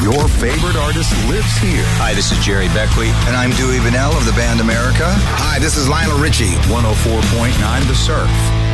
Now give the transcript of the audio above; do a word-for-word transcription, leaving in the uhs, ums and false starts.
Your favorite artist lives here. Hi, this is Jerry Beckley. And I'm Dewey Bunnell of the band America. Hi, this is Lionel Richie. one oh four point nine The Surf.